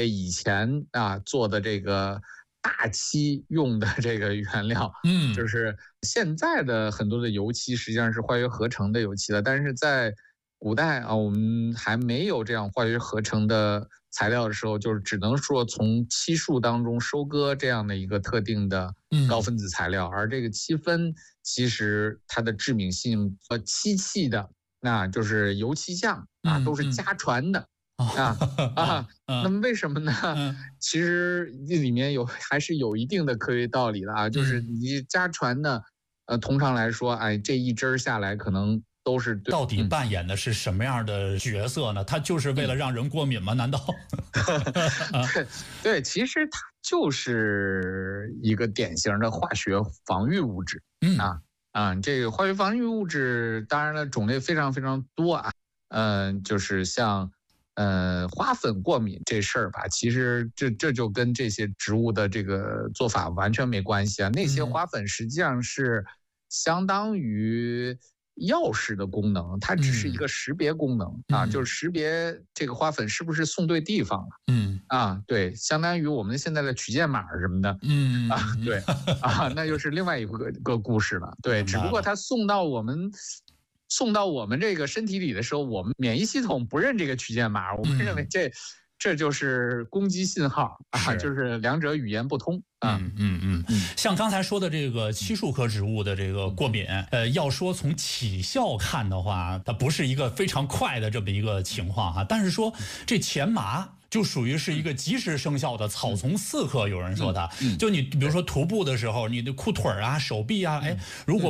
这以前啊做的这个大漆用的这个原料，就是现在的很多的油漆实际上是化学合成的油漆了，但是在古代啊，我们还没有这样化学合成的材料的时候，就是只能说从漆树当中收割这样的一个特定的高分子材料，而这个漆分其实它的致敏性漆器的，那就是油漆匠啊，都是家传的。那么为什么呢？其实这里面还是有一定的科学道理的啊，就是你家传的，通常来说，哎，这一支下来可能都是到底扮演的是什么样的角色呢？它就是为了让人过敏吗？难道？ 对，其实它就是一个典型的化学防御物质。这个化学防御物质当然了种类非常非常多啊。就是像花粉过敏这事儿吧，其实这就跟这些植物的这个做法完全没关系啊。那些花粉实际上是相当于钥匙的功能，它只是一个识别功能啊，就是识别这个花粉是不是送对地方了。对，相当于我们现在的取件码什么的。对那又是另外一个故事了。对，只不过它送到我们这个身体里的时候，我们免疫系统不认这个取件码，我们认为这就是攻击信号啊，就是两者语言不通啊。 像刚才说的这个漆树科植物的这个过敏，要说从起效看的话，它不是一个非常快的这么一个情况哈。但是说这前麻就属于是一个及时生效的草丛刺客，有人说的，就你比如说徒步的时候，你的裤腿啊、手臂啊，如果